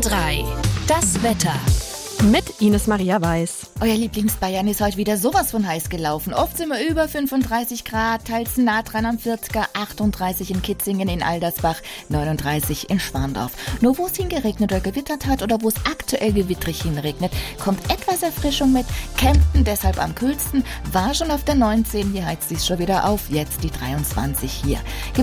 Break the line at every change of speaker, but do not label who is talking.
Bayern 3. Das Wetter.
Mit Ines Maria Weiß.
Euer Lieblingsbayern ist heute wieder sowas von heiß gelaufen. Oft sind wir über 35 Grad, teils nah dran am 40er, 38 in Kitzingen, in Aldersbach, 39 in Schwandorf. Nur wo es hingeregnet oder gewittert hat oder wo es aktuell gewittrig hinregnet, kommt etwas Erfrischung mit. Kempten deshalb am kühlsten, war schon auf der 19, hier heizt es schon wieder auf, jetzt die 23 hier.